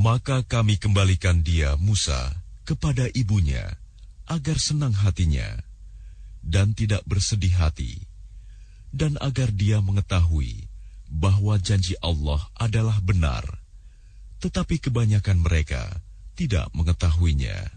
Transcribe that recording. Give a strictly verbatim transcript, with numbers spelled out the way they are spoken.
Maka kami kembalikan dia, Musa, kepada ibunya, agar senang hatinya, dan tidak bersedih hati, dan agar dia mengetahui bahwa janji Allah adalah benar, tetapi kebanyakan mereka tidak mengetahuinya.